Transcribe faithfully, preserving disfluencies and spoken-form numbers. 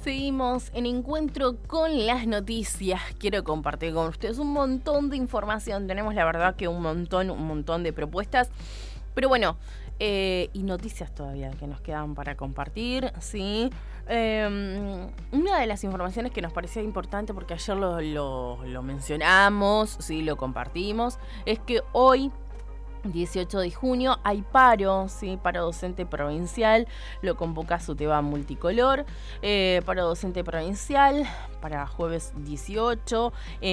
Seguimos en Encuentro con las Noticias. Quiero compartir con ustedes un montón de información. Tenemos la verdad que un montón, un montón de propuestas. Pero bueno, eh, y noticias todavía que nos quedan para compartir, ¿sí? Eh, una de las informaciones que nos parecía importante, porque ayer lo, lo, lo mencionamos, ¿sí? Lo compartimos, es que hoy, dieciocho de junio, hay paro, ¿sí? Paro docente provincial, lo convoca SUTEBA Multicolor, eh, paro docente provincial para jueves dieciocho. Eh,